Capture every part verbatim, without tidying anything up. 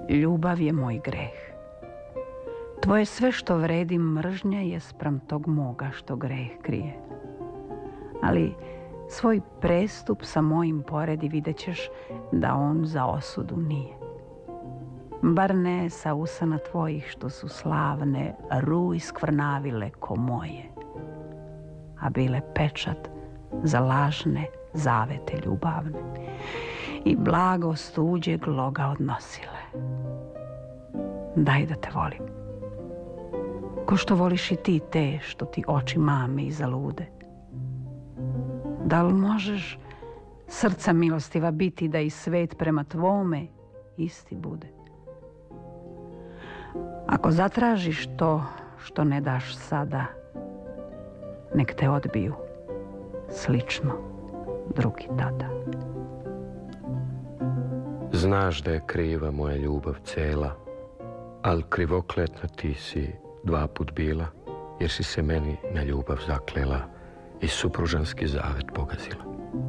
ljubav je moj greh. Tvoje sve što vredi mržnja je spram tog moga što greh krije. Ali svoj prestup sa mojim poredi vidjet ćeš da on za osudu nije. Bar ne sa usana tvojih što su slavne ru iskvrnavile ko moje, a bile pečat za lažne zavete ljubavne i blagost tuđeg loga odnosile. Daj da te volim, ko što voliš i ti te što ti oči mame i zalude. Da li možeš srca milostiva biti da i svet prema tvome isti bude? Ako zatražiš to što ne daš sada, nek te odbiju slično drugi tada. Znaš da je kriva moja ljubav cela, al krivokletna ti si dva put bila, jer si se meni na ljubav zaklela i supružanski zavet pogazila.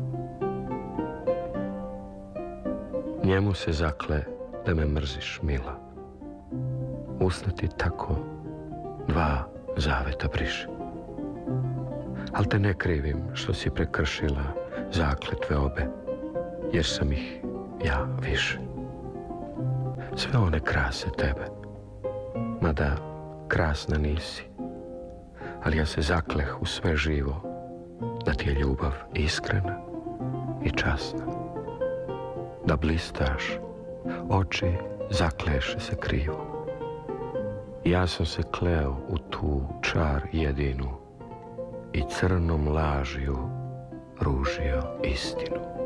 Njemu se zakle da me mrziš, mila. Usna ti tako dva zaveta briše. Al te ne krivim što si prekršila zakletve obe, jer sam ih ja više. Sve one krase tebe, mada krasna nisi, ali ja se zakleh u sve živo da ti je ljubav iskrena i časna. Da blistaš, oči zakleše se krivo. Ja sam se kleo u tu čar jedinu i crnom lažju ružio istinu.